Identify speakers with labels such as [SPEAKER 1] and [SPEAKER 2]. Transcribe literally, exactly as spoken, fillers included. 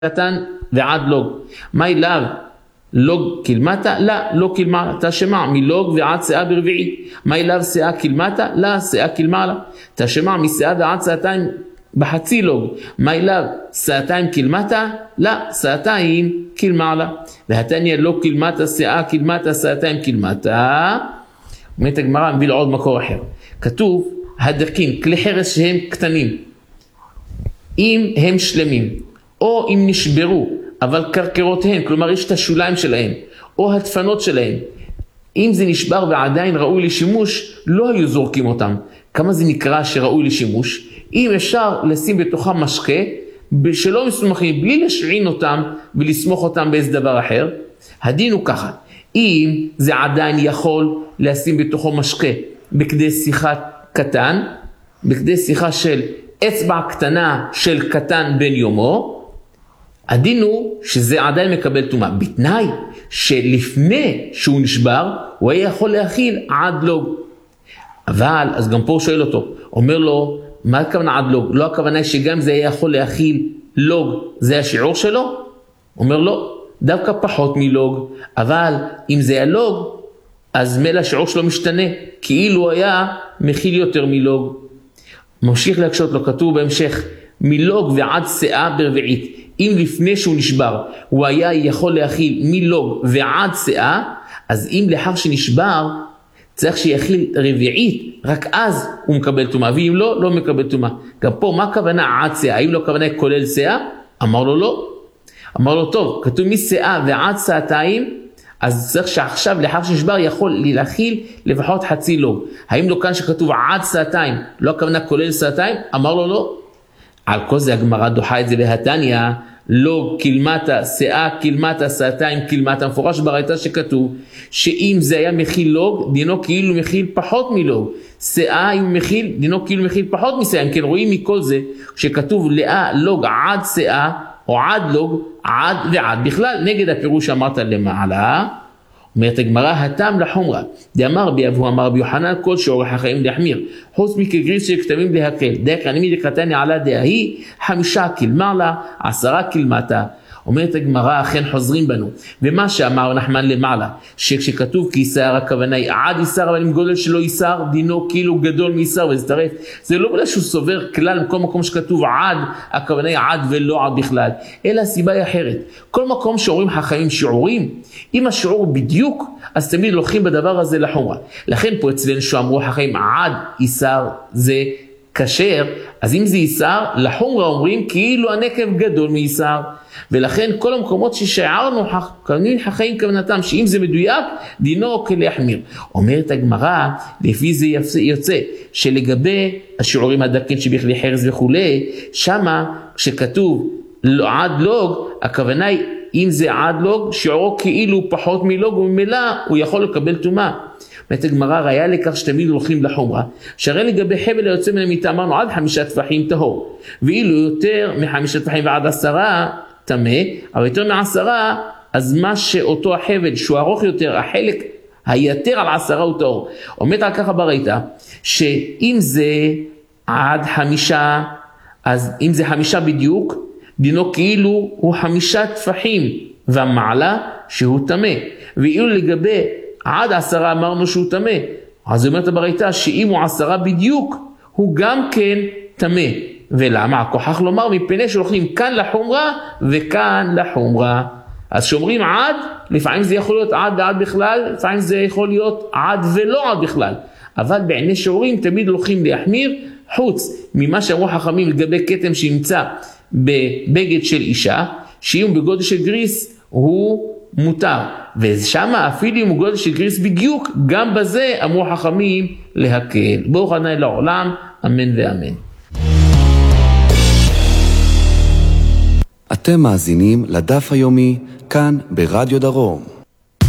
[SPEAKER 1] קטן ועד לוג. מה אליו? לוג קלמטה? לא, לא קלמטה שמע, מלוג ועד שאה ברביעי. מה אליו שאה קלמטה? לא, שאה קלמלה. תשמע משאה ועד שעתיים בחצי לוג. מה אליו? שעתיים קלמטה? לא, שעתיים קלמלה. והתניא לא קלמטה שאה קלמטה שעתיים קלמטה. אומרת הגמרא, מביא לעוד מקור אחר. כתוב, הדקים, כלי חרס שהם קטנים, אם הם שלמים, או אם נשברו, אבל קרקרותיהם, כלומר יש את השוליים שלהם, או הדפנות שלהם, אם זה נשבר ועדיין ראוי לשימוש, לא היו זורקים אותם. כמה זה נקרא שראוי לשימוש? אם אפשר לשים בתוכם משקה, שלא מסומכים, בלי לשעין אותם ולסמוך אותם באיזה דבר אחר, הדין הוא ככה, אם זה עדיין יכול לשים בתוכו משקה, בכדי שיחה קטן, בכדי שיחה של אצבע קטנה של קטן בן יומו, הדין הוא שזה עדיין מקבל טומאה, בתנאי שלפני שהוא נשבר, הוא היה יכול להכיל עד לוג. אבל, אז גם פה הוא שואל אותו, אומר לו, מה הכוונה עד לוג? לא הכוונה היא שגם זה היה יכול להכיל לוג, זה השיעור שלו? אומר לו, דווקא פחות מלוג, אבל אם זה היה לוג, אז מלא השיעור שלו משתנה, כאילו היה מכיל יותר מלוג. ממשיך להקשות לו, כתוב בהמשך, מלוג ועד שאה ברביעית. אם לפני שהוא נשבר, הוא היה יכול להכיל מלוג ועד שאה, אז אם לאחר שנשבר, צריך שיכיל רביעית, רק אז הוא מקבל טומאה, ואם לא, לא מקבל טומאה. גם פה, מה הכוונה עד שאה? האם לא הכוונה כולל שאה? אמר לו לא. אמר לו טוב, כתוב משאה ועד שעתיים, אז צריך שעכשיו לאחר שנשבר יכול להכיל לפחות חצי לוג. האם לא כאן שכתוב עד שעתיים, לא הכוונה כולל שעתיים? אמר לו לא. על כל זה הגמרא דוחה את זה בהתניא, לוג קלמטה, שאה קלמטה, שעתיים קלמטה, מפורש בראיתה שכתוב, שאם זה היה מכיל לוג, דינו כאילו מכיל פחות מלוג. שאה אם מכיל, דינו כאילו מכיל פחות משאה. אם כן רואים מכל זה, שכתוב לאה לוג עד שאה, או עד לוג, עד ועד. בכלל, נגד הפירוש שאמרת למעלה, אומרת הגמרא, הטעם לחומרה. דאמר בי אבו אמר ביוחנן, כל שאורך החיים להחמיר. חוץ מכגריס שכתבים להקל. דרך אני מדקתני עלה דהי, חמישה קלמלה, עשרה קלמטה. אומרת הגמרא, אכן חוזרים בנו. ומה שאמר נחמן למעלה, שכשכתוב כי יסר, הכוונה היא עד יסר, אבל אם גודל שלא יסר, דינו כאילו גדול מיסר, וזה תראה, זה לא בגלל שהוא סובר כלל מכל מקום שכתוב עד, הכוונה היא עד ולא עד בכלל, אלא הסיבה היא אחרת. כל מקום שאומרים חכמים שיעורים, אם השיעור בדיוק, אז תמיד לוקחים בדבר הזה לחומרה. לכן פה אצלנו שאמרו חכמים עד יסר זה כשר, אז אם זה יסר, לחומרה אומרים כאילו הנקב גדול מיסר. ולכן כל המקומות ששערנו כוונים חכמים כוונתם, שאם זה מדויק, דינו כלהחמיר. אומרת הגמרא, לפי זה יוצא, שלגבי השיעורים הדקים שבכלי חרס וכו', שמה שכתוב עד לוג, הכוונה היא, אם זה עד לוג, שיעורו כאילו פחות מלוג, וממילא הוא יכול לקבל טומאה. אומרת הגמרא, ראיה לכך שתמיד הולכים לחומרה, שהרי לגבי חבל היוצא מן המיטה, אמרנו עד חמישה טפחים טהור, ואילו יותר מחמישה טפחים ועד עשרה טמא, אבל יותר מעשרה, אז מה שאותו החבל שהוא ארוך יותר, החלק היתר על עשרה הוא טהור. אומרת על ככה בראיתה, שאם זה עד חמישה, אז אם זה חמישה בדיוק, דינו כאילו הוא חמישה טפחים ומעלה שהוא טמא, ואילו לגבי עד עשרה אמרנו שהוא טמא, אז אומרת בראיתה שאם הוא עשרה בדיוק, הוא גם כן טמא. ולמה? הכוחך לומר מפני שהולכים כאן לחומרה וכאן לחומרה. אז שאומרים עד, לפעמים זה יכול להיות עד ועד בכלל, לפעמים זה יכול להיות עד ולא עד בכלל. אבל בעיני שיעורים תמיד הולכים להחמיר, חוץ ממה שאמרו חכמים לגבי כתם שנמצא בבגד של אישה, שאם בגודל של גריס הוא מותר. ושם אפילו אם הוא גודל של גריס בדיוק, גם בזה אמרו חכמים להקל. ברוך ה' לעולם, אמן ואמן.
[SPEAKER 2] אתם מאזינים לדף היומי כאן ברדיו דרום.